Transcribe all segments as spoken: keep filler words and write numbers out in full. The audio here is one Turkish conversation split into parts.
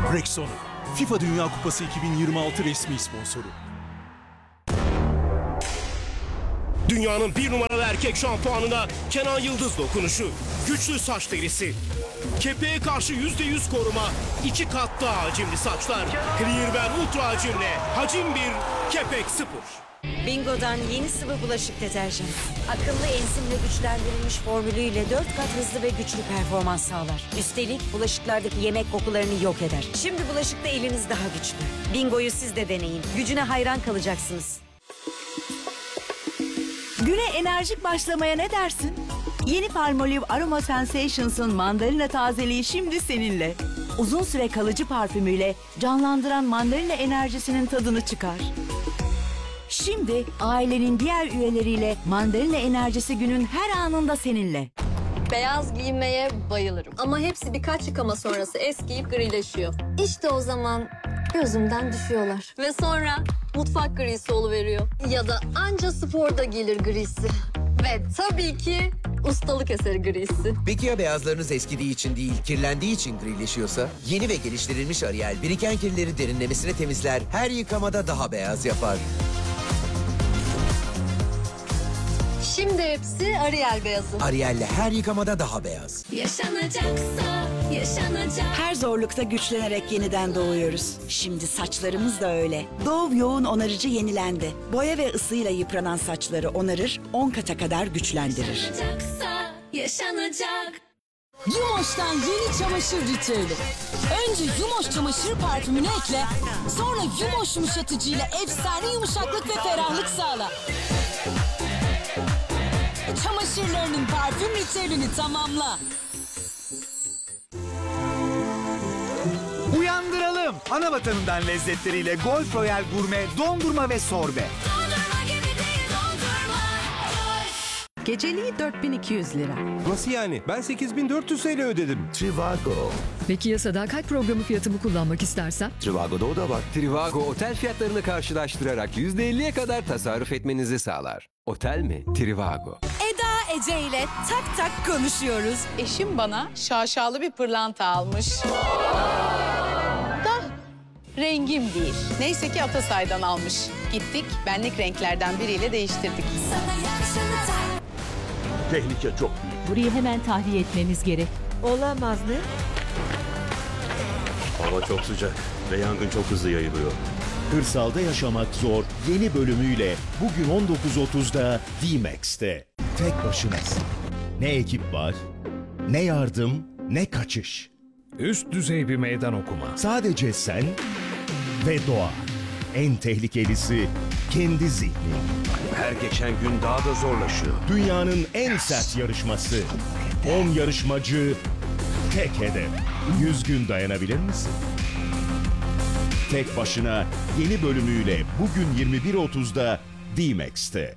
Rexona, FIFA Dünya Kupası iki bin yirmi altı resmi sponsoru. Dünyanın bir numaralı erkek şampuanına Kenan Yıldız dokunuşu. Güçlü saç derisi. Kepeğe karşı yüzde yüz koruma. iki kat daha hacimli saçlar. Clearwear Ultra hacimle. Hacim bir, kepek sıfır. Bingo'dan yeni sıvı bulaşık deterjanı. Akıllı enzimle güçlendirilmiş formülüyle dört kat hızlı ve güçlü performans sağlar. Üstelik bulaşıklardaki yemek kokularını yok eder. Şimdi bulaşıkta eliniz daha güçlü. Bingo'yu siz de deneyin. Gücüne hayran kalacaksınız. Güne enerjik başlamaya ne dersin? Yeni Palmolive Aroma Sensations'ın mandalina tazeliği şimdi seninle. Uzun süre kalıcı parfümüyle canlandıran mandalina enerjisinin tadını çıkar. Şimdi ailenin diğer üyeleriyle mandalina enerjisi günün her anında seninle. Beyaz giymeye bayılırım. Ama hepsi birkaç yıkama sonrası eskiyip grileşiyor. İşte o zaman gözümden düşüyorlar. Ve sonra mutfak grisi oluveriyor. Ya da anca sporda gelir grisi. Ve tabii ki ustalık eseri grisi. Peki ya beyazlarınız eskidiği için değil, kirlendiği için grileşiyorsa? Yeni ve geliştirilmiş Ariel, biriken kirleri derinlemesine temizler, her yıkamada daha beyaz yapar. Şimdi hepsi Ariel beyazı. Ariel'le her yıkamada daha beyaz. Yaşanacaksa yaşanacak. Her zorlukta güçlenerek yeniden doğuyoruz. Şimdi saçlarımız da öyle. Dove yoğun onarıcı yenilendi. Boya ve ısıyla yıpranan saçları onarır, on kata kadar güçlendirir. Yaşanacaksa yaşanacak. Yumoş'tan yeni çamaşır ritüeli. Önce Yumoş çamaşır parfümünü ekle. Sonra Yumoş yumuşatıcıyla efsane yumuşaklık ve ferahlık sağla. Çamaşırlarının parfüm ritüelini tamamla. Uyandıralım. Ana vatanından lezzetleriyle Golf Royal Gurme, dondurma ve sorbe. Dondurma gibi değil dondurma. Geceliği dört bin iki yüz lira. Nasıl yani? Ben sekiz bin dört yüz T L ödedim. Trivago. Peki ya sadakat programı fiyatımı kullanmak istersem? Trivago'da o da var. Trivago otel fiyatlarını karşılaştırarak yüzde elliye kadar tasarruf etmenizi sağlar. Otel mi? Trivago. Eda Ece ile tak tak konuşuyoruz. Eşim bana şaşalı bir pırlanta almış. Da rengim değil. Neyse ki Atasay'dan almış. Gittik, benlik renklerden biriyle değiştirdik. Sana yakışanı Tehlike çok büyük. Burayı hemen tahliye etmemiz gerek. Olamaz mı? Hava çok sıcak ve yangın çok hızlı yayılıyor. Kırsalda yaşamak zor yeni bölümüyle bugün on dokuz otuzda D-Max'te. Tek başınasın. Ne ekip var, ne yardım, ne kaçış. Üst düzey bir meydan okuma. Sadece sen ve doğa. En tehlikelisi kendi zihnin. Her geçen gün daha da zorlaşıyor. Dünyanın en sert yarışması. on yarışmacı, tek hedef. yüz gün dayanabilir misin? Tek başına yeni bölümüyle bugün yirmi bir otuzda D-Max'te.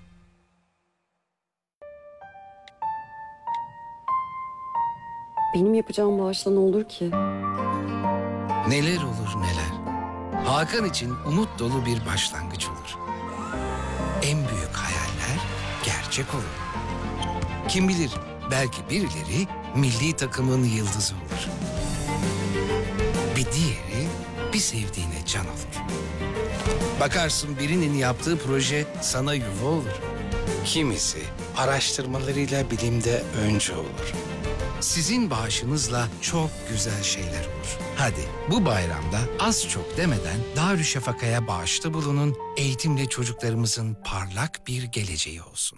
Benim yapacağım bağışla ne olur ki? Neler olur neler. Hakan için umut dolu bir başlangıç olur. En büyük hayaller gerçek olur. Kim bilir belki birileri milli takımın yıldızı olur. Bir diğeri bir sevdiğine can olur. Bakarsın birinin yaptığı proje sana yuva olur. Kimisi araştırmalarıyla bilimde önce olur. Sizin bağışınızla çok güzel şeyler olur. Hadi bu bayramda az çok demeden Darüşşafaka'ya bağışta bulunun, eğitimle çocuklarımızın parlak bir geleceği olsun.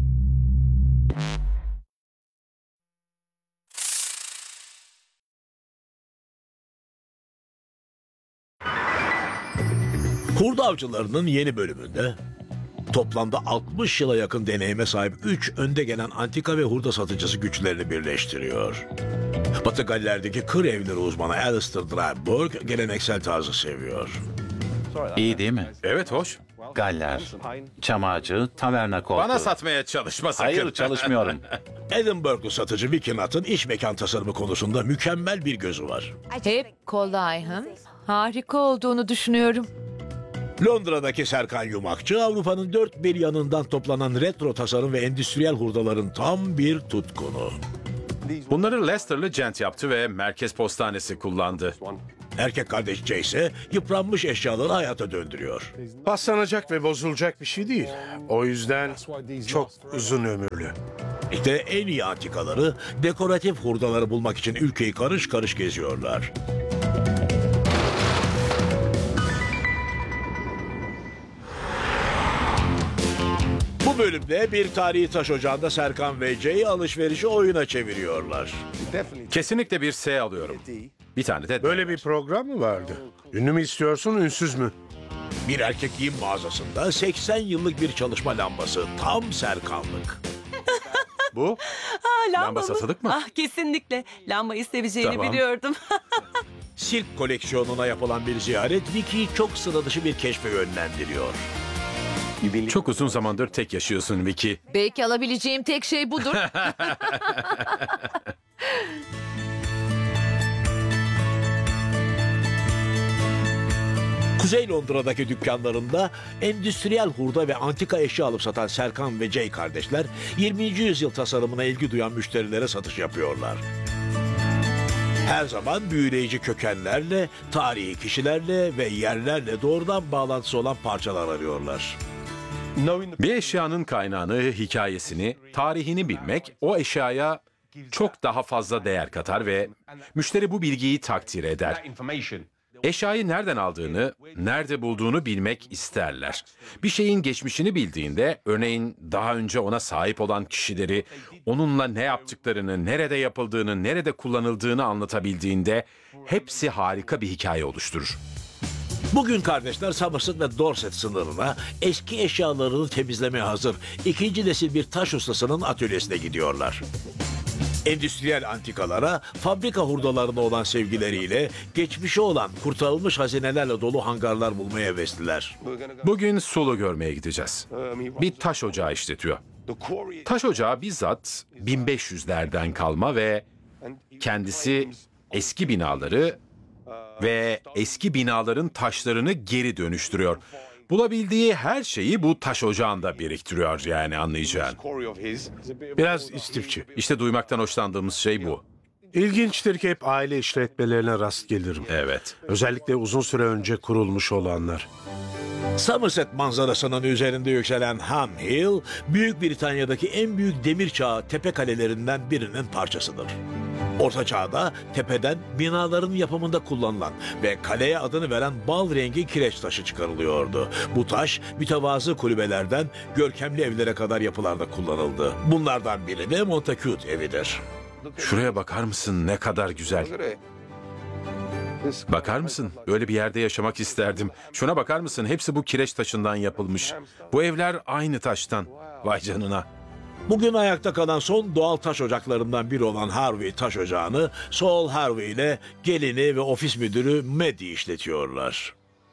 Hurda Avcıları'nın yeni bölümünde toplamda altmış yıla yakın deneyime sahip üç önde gelen antika ve hurda satıcısı güçlerini birleştiriyor. Batı Galler'deki kır evleri uzmanı Alistair Dryburgh geleneksel tarzı seviyor. İyi değil mi? Evet, hoş. Galler, çam ağacı, taverna koltuğu. Bana satmaya çalışma sakın. Hayır, çalışmıyorum. Edinburgh'lu satıcı Vicky Nutt'ın iç mekan tasarımı konusunda mükemmel bir gözü var. Hep kolay hem harika olduğunu düşünüyorum. Londra'daki Serkan Yumakçı, Avrupa'nın dört bir yanından toplanan retro tasarım ve endüstriyel hurdaların tam bir tutkunu. Bunları Leicester'lı Gent yaptı ve Merkez Postanesi kullandı. Erkek kardeş Jay ise yıpranmış eşyaları hayata döndürüyor. Paslanacak ve bozulacak bir şey değil. O yüzden çok uzun ömürlü. İşte en iyi antikaları, dekoratif hurdaları bulmak için ülkeyi karış karış geziyorlar. Bu bölümde bir tarihi taş ocağında Serkan ve Jay alışverişi oyuna çeviriyorlar. Kesinlikle bir S alıyorum. Bir tane de... Böyle bir program mı vardı? Ünlü mü istiyorsun, ünsüz mü? Bir erkek giyim mağazasında seksen yıllık bir çalışma lambası. Tam Serkanlık. Bu? Aa, lamba, Lamba mı? satılık mı? Ah, kesinlikle. Lambayı seveceğini Tamam. biliyordum. Sirk koleksiyonuna yapılan bir ziyaret Vicky'yi çok sıra dışı bir keşfe yönlendiriyor. Çok uzun zamandır tek yaşıyorsun Vicky. Belki alabileceğim tek şey budur. Kuzey Londra'daki dükkanlarında endüstriyel hurda ve antika eşya alıp satan Serkan ve Jay kardeşler yirminci yüzyıl tasarımına ilgi duyan müşterilere satış yapıyorlar. Her zaman büyüleyici kökenlerle, tarihi kişilerle ve yerlerle doğrudan bağlantısı olan parçalar arıyorlar. Bir eşyanın kaynağını, hikayesini, tarihini bilmek o eşyaya çok daha fazla değer katar ve müşteri bu bilgiyi takdir eder. Eşyayı nereden aldığını, nerede bulduğunu bilmek isterler. Bir şeyin geçmişini bildiğinde, örneğin daha önce ona sahip olan kişileri, onunla ne yaptıklarını, nerede yapıldığını, nerede kullanıldığını anlatabildiğinde hepsi harika bir hikaye oluşturur. Bugün kardeşler Somerset ve Dorset sınırına eski eşyalarını temizlemeye hazır ikinci nesil bir taş ustasının atölyesine gidiyorlar. Endüstriyel antikalara, fabrika hurdalarına olan sevgileriyle, geçmişi olan kurtarılmış hazinelerle dolu hangarlar bulmaya hevesliler. Bugün Sulu görmeye gideceğiz. Bir taş ocağı işletiyor. Taş ocağı bizzat bin beş yüzlerden kalma ve kendisi eski binaları ve eski binaların taşlarını geri dönüştürüyor. Bulabildiği her şeyi bu taş ocağında biriktiriyor, yani anlayacağın. Biraz istifçi. İşte duymaktan hoşlandığımız şey bu. İlginçtir ki hep aile işletmelerine rast gelirim. Evet. Özellikle uzun süre önce kurulmuş olanlar. Somerset manzarasının üzerinde yükselen Ham Hill, Büyük Britanya'daki en büyük demir çağı tepe kalelerinden birinin parçasıdır. Orta Çağ'da tepeden binaların yapımında kullanılan ve kaleye adını veren bal rengi kireç taşı çıkarılıyordu. Bu taş mütevazı kulübelerden görkemli evlere kadar yapılarda kullanıldı. Bunlardan biri de Montacute evidir. Şuraya bakar mısın, ne kadar güzel. Bakar mısın? Öyle bir yerde yaşamak isterdim. Şuna bakar mısın? Hepsi bu kireç taşından yapılmış. Bu evler aynı taştan. Vay canına. Bugün ayakta kalan son doğal taş ocaklarından biri olan Harvey Taş Ocağı'nı Saul Harvey ile gelini ve ofis müdürü Maddie işletiyorlar.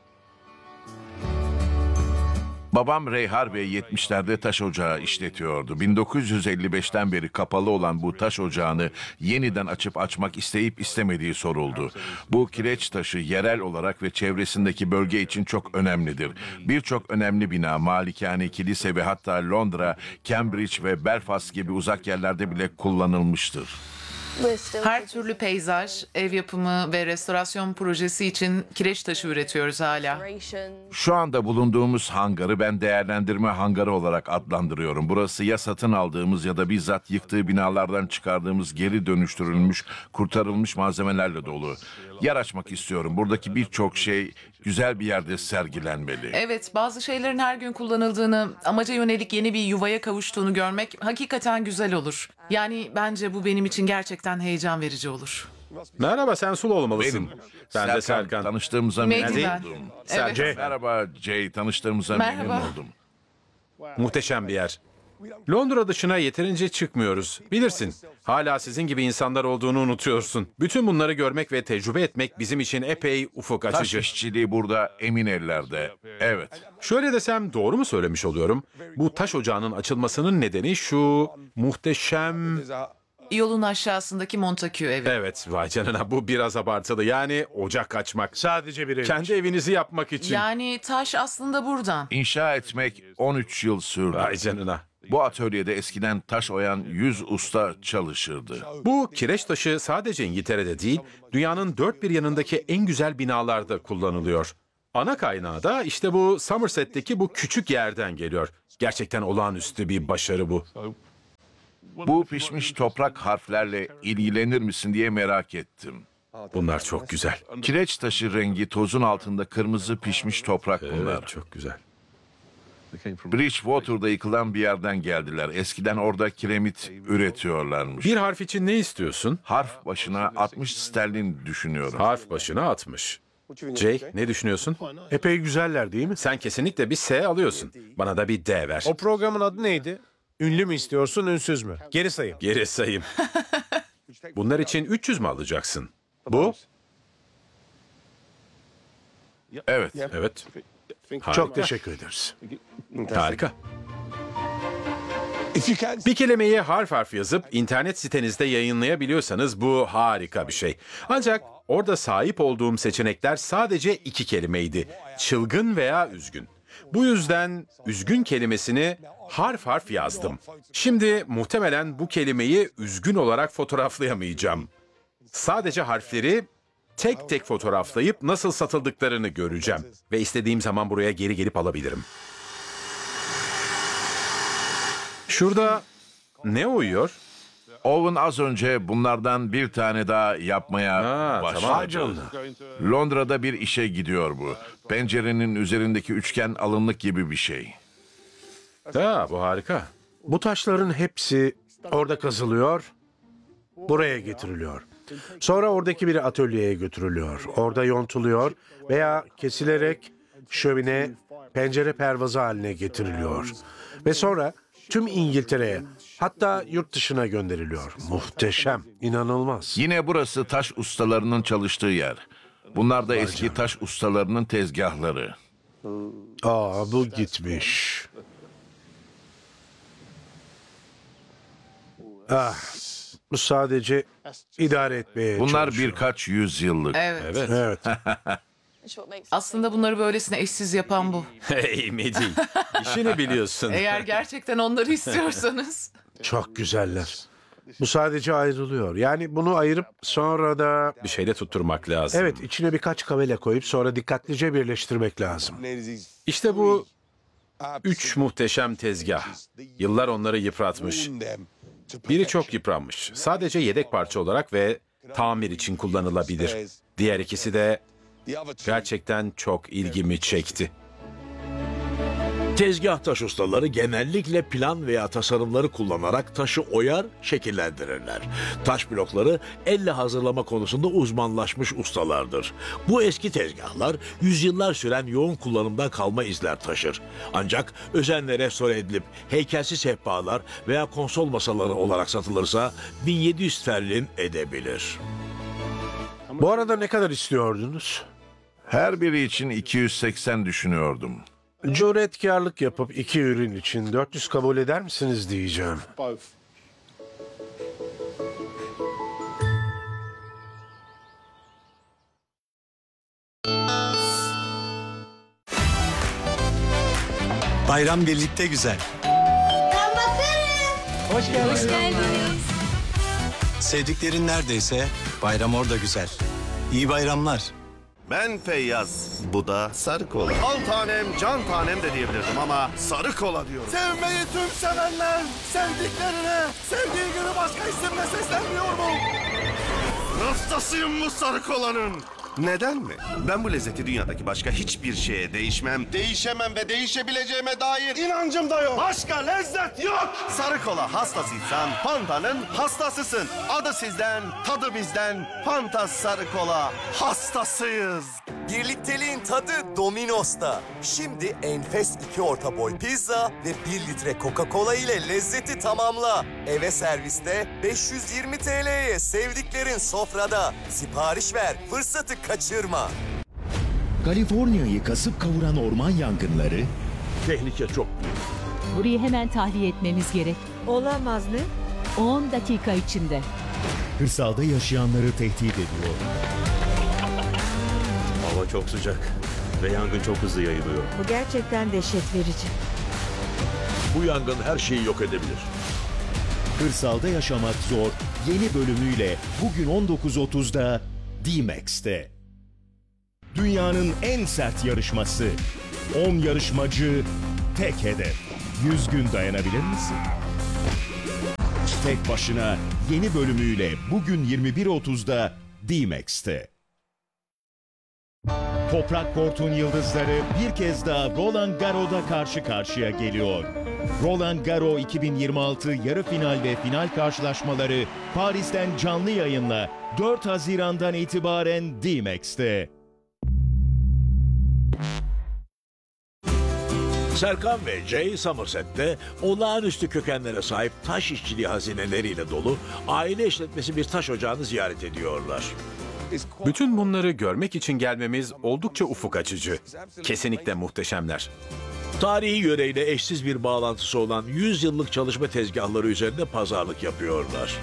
Babam Ray Harvey yetmişlerde taş ocağı işletiyordu. bin dokuz yüz elli beşten beri kapalı olan bu taş ocağını yeniden açıp açmak isteyip istemediği soruldu. Bu kireç taşı yerel olarak ve çevresindeki bölge için çok önemlidir. Birçok önemli bina, malikane, kilise ve hatta Londra, Cambridge ve Belfast gibi uzak yerlerde bile kullanılmıştır. Her türlü peyzaj, ev yapımı ve restorasyon projesi için kireç taşı üretiyoruz hala. Şu anda bulunduğumuz hangarı ben değerlendirme hangarı olarak adlandırıyorum. Burası ya satın aldığımız ya da bizzat yıktığı binalardan çıkardığımız geri dönüştürülmüş, kurtarılmış malzemelerle dolu. Yer açmak istiyorum. Buradaki birçok şey güzel bir yerde sergilenmeli. Evet, bazı şeylerin her gün kullanıldığını, amaca yönelik yeni bir yuvaya kavuştuğunu görmek hakikaten güzel olur. Yani bence bu benim için gerçekten heyecan verici olur. Merhaba, sen Sulu olmalısın. Benim. Ben Serkan, de Serkan. Tanıştığımıza Maddie memnun ben. oldum. Evet. Jay. Merhaba Jay, tanıştığımıza Merhaba. memnun oldum. Muhteşem bir yer. Londra dışına yeterince çıkmıyoruz. Bilirsin, hala sizin gibi insanlar olduğunu unutuyorsun. Bütün bunları görmek ve tecrübe etmek bizim için epey ufuk açıcı. Taş işçiliği burada emin ellerde. Evet. Şöyle desem doğru mu söylemiş oluyorum? Bu taş ocağının açılmasının nedeni şu muhteşem... Yolun aşağısındaki Montague evi. Evet, vay canına, bu biraz abartılı. Yani ocak açmak. Sadece bir ev. Kendi evinizi yapmak için. Yani taş aslında buradan. İnşa etmek on üç yıl sürdü. Vay canına. Bu atölyede eskiden taş oyan yüz usta çalışırdı. Bu kireç taşı sadece İngiltere'de değil, dünyanın dört bir yanındaki en güzel binalarda kullanılıyor. Ana kaynağı da işte bu Somerset'teki bu küçük yerden geliyor. Gerçekten olağanüstü bir başarı bu. Bu pişmiş toprak harflerle ilgilenir misin diye merak ettim. Bunlar çok güzel. Kireç taşı rengi tozun altında kırmızı pişmiş toprak bunlar. Evet, çok güzel. Bridgewater'da yıkılan bir yerden geldiler. Eskiden orada kiremit üretiyorlarmış. Bir harf için ne istiyorsun? Harf başına altmış sterlin düşünüyorum. Harf başına altmış. Jay, ne düşünüyorsun? Epey güzeller değil mi? Sen kesinlikle bir S alıyorsun. Bana da bir D ver. O programın adı neydi? Ünlü mü istiyorsun, ünsüz mü? Geri sayım. Geri sayayım. Bunlar için üç yüz mü alacaksın? Bu? Evet. Evet. Harika. Çok teşekkür ederiz. Harika. Bir kelimeyi harf harf yazıp internet sitenizde yayınlayabiliyorsanız bu harika bir şey. Ancak orada sahip olduğum seçenekler sadece iki kelimeydi. Çılgın veya üzgün. Bu yüzden üzgün kelimesini harf harf yazdım. Şimdi muhtemelen bu kelimeyi üzgün olarak fotoğraflayamayacağım. Sadece harfleri tek tek fotoğraflayıp nasıl satıldıklarını göreceğim. Ve istediğim zaman buraya geri gelip alabilirim. Şurada ne uyuyor? Owen az önce bunlardan bir tane daha yapmaya Ha, başladı. tamam. Londra'da bir işe gidiyor bu. Pencerenin üzerindeki üçgen alınlık gibi bir şey. Ha, bu harika. Bu taşların hepsi orada kazılıyor, buraya getiriliyor. Sonra oradaki bir atölyeye götürülüyor. Orada yontuluyor veya kesilerek şömine, pencere pervazı haline getiriliyor. Ve sonra tüm İngiltere'ye, hatta yurt dışına gönderiliyor. Muhteşem, inanılmaz. Yine burası taş ustalarının çalıştığı yer. Bunlar da eski taş ustalarının tezgahları. Aa, bu gitmiş. Ah, bu sadece idare etmeye Bunlar çalışıyor. birkaç yüzyıllık. Evet. Evet. Aslında bunları böylesine eşsiz yapan bu. Hey Medi, işini biliyorsun. Eğer gerçekten onları istiyorsanız. Çok güzeller. Bu sadece ayrılıyor. Yani bunu ayırıp sonra da... Bir şeyde tutturmak lazım. Evet, içine birkaç kavele koyup sonra dikkatlice birleştirmek lazım. İşte bu üç muhteşem tezgah. Yıllar onları yıpratmış. Biri çok yıpranmış. Sadece yedek parça olarak ve tamir için kullanılabilir. Diğer ikisi de gerçekten çok ilgimi çekti. Tezgah taş ustaları genellikle plan veya tasarımları kullanarak taşı oyar, şekillendirirler. Taş blokları elle hazırlama konusunda uzmanlaşmış ustalardır. Bu eski tezgahlar yüzyıllar süren yoğun kullanımdan kalma izler taşır. Ancak özenle restore edilip heykelsi sehpalar veya konsol masaları olarak satılırsa bin yedi yüz sterlin edebilir. Bu arada ne kadar istiyordunuz? Her biri için iki yüz seksen düşünüyordum. Cüretkarlık yapıp iki ürün için dört yüz kabul eder misiniz diyeceğim. Bayram birlikte güzel. Ben bakarım. Hoş geldiniz. Hoş geldiniz. Sevdiklerin neredeyse bayram orada güzel. İyi bayramlar. Ben Feyyaz, bu da sarı kola. Al tanem, can tanem de diyebilirdim ama sarı kola diyorum. Sevmeyi tüm sevenler, sevdiklerine, sevdiği gibi başka isimle seslenmiyor mu? Hastasıyım bu sarı kolanın. Neden mi? Ben bu lezzeti dünyadaki başka hiçbir şeye değişmem. Değişemem ve değişebileceğime dair inancım da yok. Başka lezzet yok. Sarı kola hastasıysan Fanta'nın hastasısın. Adı sizden, tadı bizden. Fanta sarı kola hastasıyız. Birlikteliğin tadı Domino's'ta. Şimdi enfes iki orta boy pizza ve bir litre Coca-Cola ile lezzeti tamamla. Eve serviste beş yüz yirmi T L'ye sevdiklerin sofrada. Sipariş ver, fırsatı kaçırma. Kaliforniya'yı kasıp kavuran orman yangınları... Tehlike çok büyük. Burayı hemen tahliye etmemiz gerek. Olamaz mı? on dakika içinde. Kırsalda yaşayanları tehdit ediyor. Hava çok sıcak ve yangın çok hızlı yayılıyor. Bu gerçekten dehşet verici. Bu yangın her şeyi yok edebilir. Kırsalda Yaşamak Zor yeni bölümüyle bugün on dokuz otuzda D-Max'te. Dünyanın en sert yarışması. on yarışmacı, tek hedef. yüz gün dayanabilir misin? Tek başına yeni bölümüyle bugün yirmi bir otuzda D-Max'te. Toprak Kort'un yıldızları bir kez daha Roland Garros'da karşı karşıya geliyor. Roland Garros iki bin yirmi altı yarı final ve final karşılaşmaları Paris'ten canlı yayınla dört Haziran'dan itibaren D-Max'te. Serkan ve Jay Somerset'te olağanüstü kökenlere sahip taş işçiliği hazineleriyle dolu aile işletmesi bir taş ocağını ziyaret ediyorlar. Bütün bunları görmek için gelmemiz oldukça ufuk açıcı. Kesinlikle muhteşemler. Tarihi yöreyle eşsiz bir bağlantısı olan yüz yıllık çalışma tezgahları üzerinde pazarlık yapıyorlar.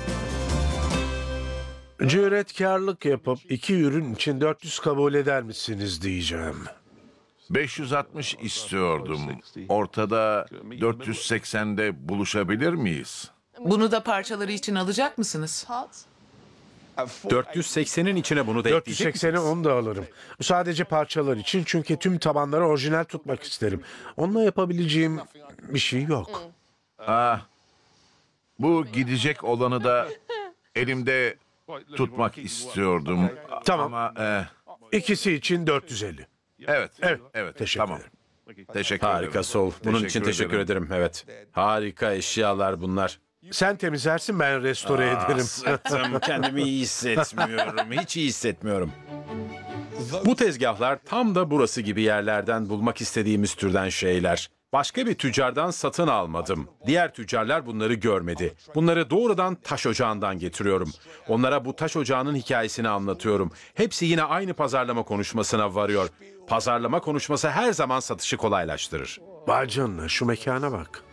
Cüretkarlık yapıp iki ürün için dört yüz kabul eder misiniz diyeceğim. beş yüz altmış istiyordum. Ortada dört yüz seksende buluşabilir miyiz? Bunu da parçaları için alacak mısınız? dört yüz seksenin içine bunu da dört yüz ekleyecek sekseni misiniz? onu da alırım. Sadece parçalar için, çünkü tüm tabanları orijinal tutmak isterim. Onunla yapabileceğim bir şey yok. Ah, bu gidecek olanı da elimde tutmak istiyordum. Tamam. Ama e, İkisi için dört yüz elli. evet, Evet. evet, Teşekkür tamam. ederim. Teşekkür Harika ederim. Sol. Bunun için teşekkür ederim. ederim. Evet. Harika eşyalar bunlar. Sen temizlersin, ben restore Aa, ederim. sırtım, kendimi iyi hissetmiyorum. Hiç iyi hissetmiyorum. Bu tezgahlar tam da burası gibi yerlerden bulmak istediğimiz türden şeyler. Başka bir tüccardan satın almadım. Diğer tüccarlar bunları görmedi. Bunları doğrudan taş ocağından getiriyorum. Onlara bu taş ocağının hikayesini anlatıyorum. Hepsi yine aynı pazarlama konuşmasına varıyor. Pazarlama konuşması her zaman satışı kolaylaştırır. Vay canına, şu mekana bak.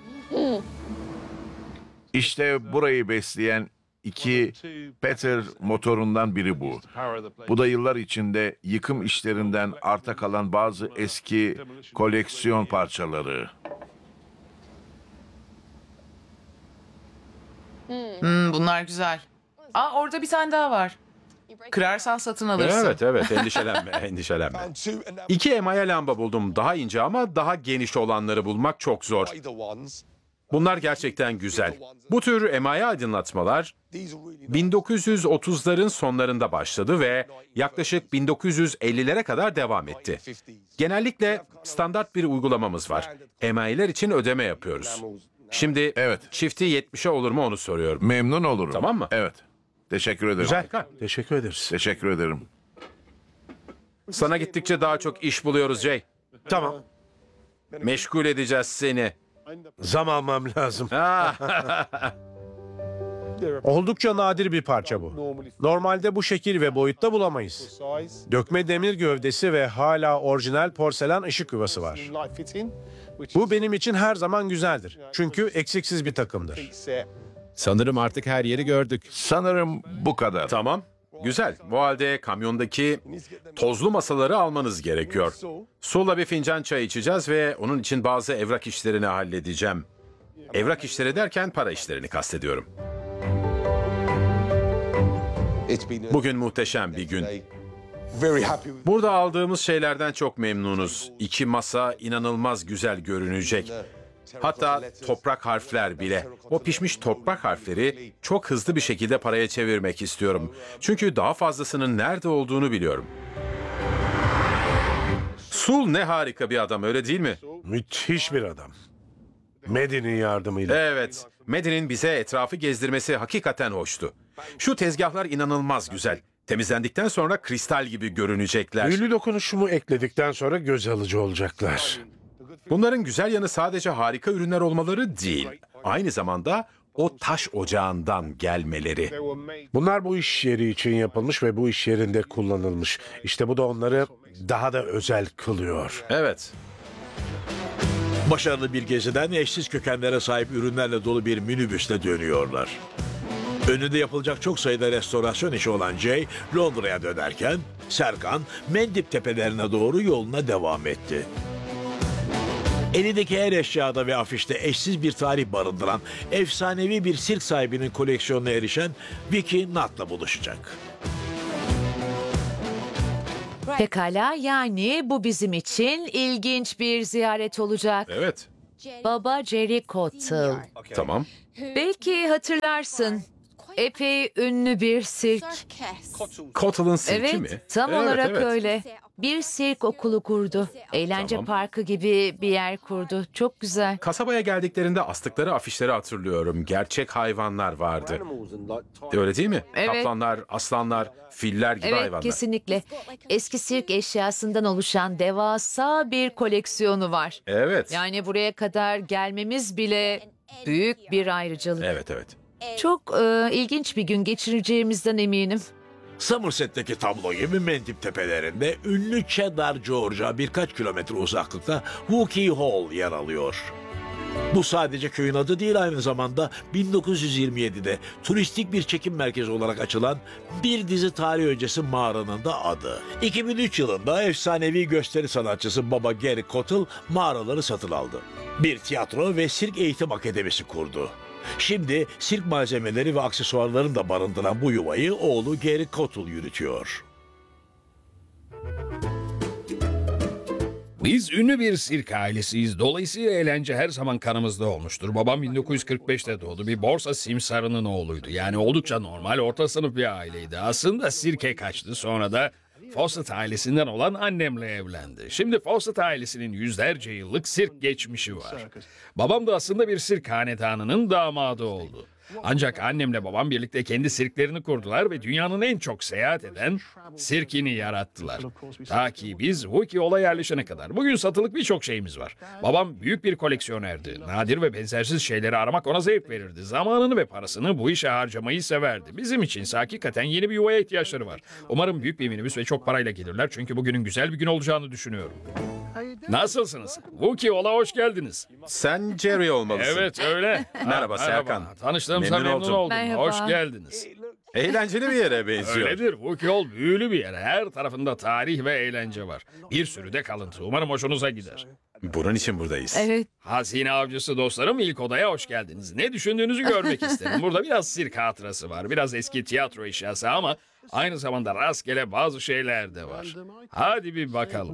İşte burayı besleyen iki Peter motorundan biri bu. Bu da yıllar içinde yıkım işlerinden arta kalan bazı eski koleksiyon parçaları. Hmm, bunlar güzel. Aa, orada bir tane daha var. Kırarsan satın alırsın. Evet evet endişelenme endişelenme. İki emaye lamba buldum. Daha ince ama daha geniş olanları bulmak çok zor. Bunlar gerçekten güzel. Bu tür emaye aydınlatmalar bin dokuz yüz otuzların sonlarında başladı ve yaklaşık bin dokuz yüz ellilere kadar devam etti. Genellikle standart bir uygulamamız var. Emayeler için ödeme yapıyoruz. Şimdi Evet. çifti yetmişe olur mu onu soruyorum. Memnun olurum. Tamam mı? Evet. Teşekkür ederim. Güzel. Teşekkür ederiz. Teşekkür ederim. Sana gittikçe daha çok iş buluyoruz Jay. Tamam. Meşgul edeceğiz seni. Zam almam lazım. Oldukça nadir bir parça bu. Normalde bu şekil ve boyutta bulamayız. Dökme demir gövdesi ve hala orijinal porselen ışık yuvası var. Bu benim için her zaman güzeldir. Çünkü eksiksiz bir takımdır. Sanırım artık her yeri gördük. Sanırım bu kadar. Tamam. Güzel. Bu halde kamyondaki tozlu masaları almanız gerekiyor. Sula bir fincan çay içeceğiz ve onun için bazı evrak işlerini halledeceğim. Evrak işleri derken para işlerini kastediyorum. Bugün muhteşem bir gün. Burada aldığımız şeylerden çok memnunuz. İki masa inanılmaz güzel görünecek. Hatta toprak harfler bile. O pişmiş toprak harfleri çok hızlı bir şekilde paraya çevirmek istiyorum. Çünkü daha fazlasının nerede olduğunu biliyorum. Sul ne harika bir adam, öyle değil mi? Müthiş bir adam. Medi'nin yardımıyla. Evet, Medi'nin bize etrafı gezdirmesi hakikaten hoştu. Şu tezgahlar inanılmaz güzel. Temizlendikten sonra kristal gibi görünecekler. Ünlü dokunuşumu ekledikten sonra göz alıcı olacaklar. Bunların güzel yanı sadece harika ürünler olmaları değil. Aynı zamanda o taş ocağından gelmeleri. Bunlar bu iş yeri için yapılmış ve bu iş yerinde kullanılmış. İşte bu da onları daha da özel kılıyor. Evet. Başarılı bir geziden eşsiz kökenlere sahip ürünlerle dolu bir minibüsle dönüyorlar. Önünde yapılacak çok sayıda restorasyon işi olan Jay, Londra'ya dönerken Serkan, Mendip tepelerine doğru yoluna devam etti. Elindeki her eşyada ve afişte eşsiz bir tarih barındıran efsanevi bir sirk sahibinin koleksiyonuna erişen Vicky Nutt'la buluşacak. Pekala, yani bu bizim için ilginç bir ziyaret olacak. Evet. Baba Jerry Cottle. Tamam. Belki hatırlarsın. Epey ünlü bir sirk. Cottle'ın sirki Evet, mi? tam Evet, olarak evet. öyle. Bir sirk okulu kurdu. Eğlence Tamam. parkı gibi bir yer kurdu. Çok güzel. Kasabaya geldiklerinde astıkları afişleri hatırlıyorum. Gerçek hayvanlar vardı. Öyle değil mi? Evet. Kaplanlar, aslanlar, filler gibi Evet, hayvanlar. kesinlikle. Eski sirk eşyasından oluşan devasa bir koleksiyonu var. Evet. Yani buraya kadar gelmemiz bile büyük bir ayrıcalık. Evet, evet. Çok e, ilginç bir gün geçireceğimizden eminim. Somerset'teki tablo gibi Mendip tepelerinde ünlü Cheddar George'a birkaç kilometre uzaklıkta Wookey Hall yer alıyor. Bu sadece köyün adı değil, aynı zamanda bin dokuz yüz yirmi yedide turistik bir çekim merkezi olarak açılan bir dizi tarih öncesi mağaranın da adı. iki bin üç yılında efsanevi gösteri sanatçısı Baba Gary Cottle mağaraları satın aldı. Bir tiyatro ve sirk eğitim akademisi kurdu. Şimdi sirk malzemeleri ve aksesuarlarını da barındıran bu yuvayı oğlu Gary Cottle yürütüyor. Biz ünlü bir sirk ailesiyiz. Dolayısıyla eğlence her zaman kanımızda olmuştur. Babam bin dokuz yüz kırk beşte doğdu. Bir borsa simsarının oğluydu. Yani oldukça normal, orta sınıf bir aileydi. Aslında sirke kaçtı. Sonra da Fawcett ailesinden olan annemle evlendi. Şimdi Fawcett ailesinin yüzlerce yıllık sirk geçmişi var. Babam da aslında bir sirk hanedanının damadı oldu. Ancak annemle babam birlikte kendi sirklerini kurdular ve dünyanın en çok seyahat eden sirkini yarattılar. Ta ki biz Wookey Hall'a yerleşene kadar. Bugün satılık birçok şeyimiz var. Babam büyük bir koleksiyonerdi. Nadir ve benzersiz şeyleri aramak ona zevk verirdi. Zamanını ve parasını bu işe harcamayı severdi. Bizim için ise hakikaten yeni bir yuvaya ihtiyaçları var. Umarım büyük bir minibüs ve çok parayla gelirler. Çünkü bugünün güzel bir gün olacağını düşünüyorum. Nasılsınız? Wookey Hall'a hoş geldiniz. Sen Jerry olmalısın. Evet, öyle. Merhaba Serkan. Tanıştığımıza Memnun memnun, oldum. oldum. Merhaba. Hoş geldiniz. Eğlenceli bir yere benziyor. Öyledir. Wookey Hall büyülü bir yer. Her tarafında tarih ve eğlence var. Bir sürü de kalıntı. Umarım hoşunuza gider. Bunun için buradayız. Evet. Hazine avcısı dostlarım, ilk odaya hoş geldiniz. Ne düşündüğünüzzü görmek isterim. Burada biraz sirk hatırası var. Biraz eski tiyatro eşyası ama aynı zamanda rastgele bazı şeyler de var. Hadi bir bakalım.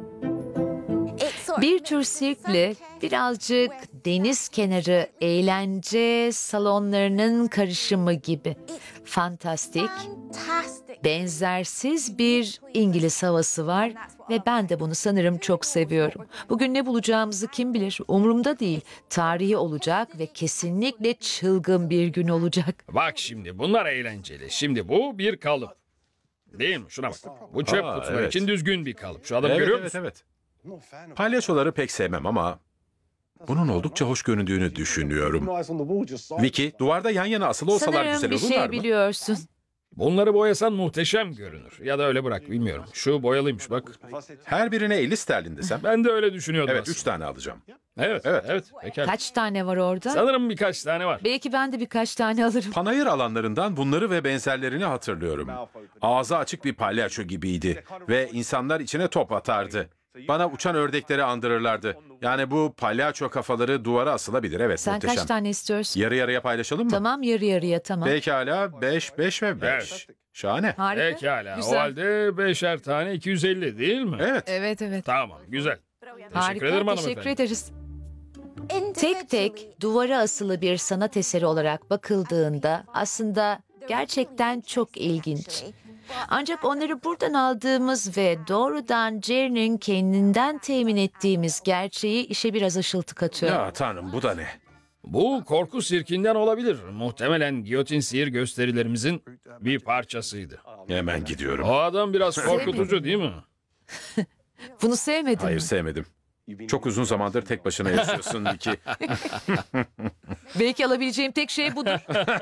Bir tür sirkle birazcık deniz kenarı eğlence salonlarının karışımı gibi. Fantastik, benzersiz bir İngiliz havası var ve ben de bunu sanırım çok seviyorum. Bugün ne bulacağımızı kim bilir, umurumda değil. Tarihi olacak ve kesinlikle çılgın bir gün olacak. Bak şimdi, bunlar eğlenceli. Şimdi bu bir kalıp. Değil mi? Şuna bak. Bu çöp Aa, kutuları evet. için düzgün bir kalıp. Şu adamı Evet, görüyor evet, musun? evet. Palyaçoları pek sevmem ama bunun oldukça hoş göründüğünü düşünüyorum. Vicky, duvarda yan yana asılı olsalar Sanırım güzel bir olurlar şey mı? biliyorsun. Bunları boyasan muhteşem görünür. Ya da öyle bırak, bilmiyorum. Şu boyalıymış bak. Her birine elli sterlin desem. Ben de öyle düşünüyordum Evet, aslında. üç tane alacağım. Evet, evet, evet. Pekala. Kaç tane var orada? Sanırım birkaç tane var. Belki ben de birkaç tane alırım. Panayır alanlarından bunları ve benzerlerini hatırlıyorum. Ağzı açık bir palyaço gibiydi ve insanlar içine top atardı. Bana uçan ördekleri andırırlardı. Yani bu palyaço kafaları duvara asılabilir. Evet, Sen muhteşem. kaç tane istiyorsun? Yarı yarıya paylaşalım mı? Tamam, yarı yarıya tamam. Pekala, beş, beş ve beş. Beş. Şahane. Harika. Pekala. Güzel. O halde beşer tane iki yüz elli değil mi? Evet. Evet evet. Tamam, güzel. Teşekkür Harika, ederim teşekkür hanımefendi. ederiz. Tek tek duvara asılı bir sanat eseri olarak bakıldığında aslında gerçekten çok ilginç. Ancak onları buradan aldığımız ve doğrudan Jerry'nin kendinden temin ettiğimiz gerçeği işe biraz ışıltı katıyor. Ya tanrım, bu da ne? Bu korku sirkinden olabilir. Muhtemelen giyotin sihir gösterilerimizin bir parçasıydı. Hemen gidiyorum. O adam biraz korkutucu değil mi? Bunu sevmedin Hayır, mi? sevmedim. Çok uzun zamandır tek başına yaşıyorsun Vicky. Belki alabileceğim tek şey budur.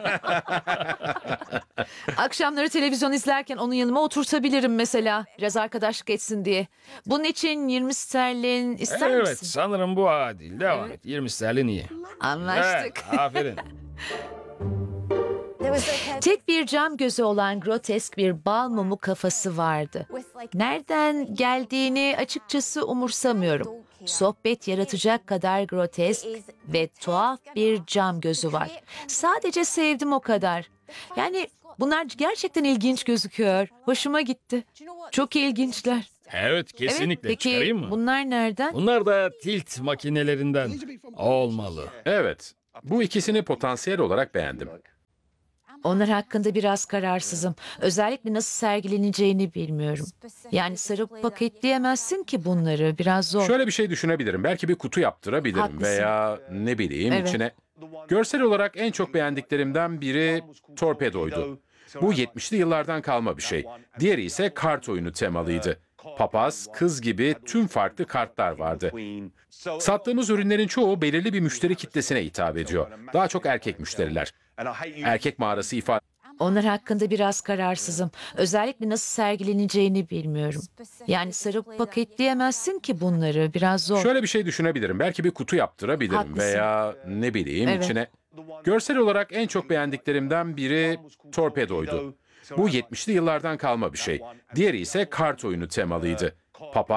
Akşamları televizyon izlerken onun yanıma oturtabilirim mesela. Biraz arkadaşlık etsin diye. Bunun için yirmi sterlin ister Evet, misin? sanırım bu adil. Devam et. yirmi sterlin iyi. Anlaştık. Evet, aferin. Tek bir cam gözü olan grotesk bir bal mumu kafası vardı. Nereden geldiğini açıkçası umursamıyorum. Sohbet yaratacak kadar grotesk ve tuhaf bir cam gözü var. Sadece sevdim o kadar. Yani bunlar gerçekten ilginç gözüküyor. Hoşuma gitti. Çok ilginçler. Evet, kesinlikle. Evet, peki Çıkarayım mı? bunlar nereden? Bunlar da tilt makinelerinden olmalı. Evet, bu ikisini potansiyel olarak beğendim. Onlar hakkında biraz kararsızım. Özellikle nasıl sergileneceğini bilmiyorum. Yani sarıp paketleyemezsin ki bunları. Biraz zor. Şöyle bir şey düşünebilirim. Belki bir kutu yaptırabilirim Haklısın. veya ne bileyim Evet. içine. Görsel olarak en çok beğendiklerimden biri torpedoydu. Bu yetmişli yıllardan kalma bir şey. Diğeri ise kart oyunu temalıydı. Papaz, kız gibi tüm farklı kartlar vardı. Sattığımız ürünlerin çoğu belirli bir müşteri kitlesine hitap ediyor. Daha çok erkek müşteriler. Erkek mağarası ifade... Onlar hakkında biraz kararsızım. Özellikle nasıl sergileneceğini bilmiyorum. Yani sarıp paketleyemezsin ki bunları. Biraz zor. Şöyle bir şey düşünebilirim. Belki bir kutu yaptırabilirim Haklısın. veya ne bileyim Evet. içine. Görsel olarak en çok beğendiklerimden biri torpedoydu. Bu yetmişli yıllardan kalma bir şey. Diğeri ise kart oyunu temalıydı. Papaz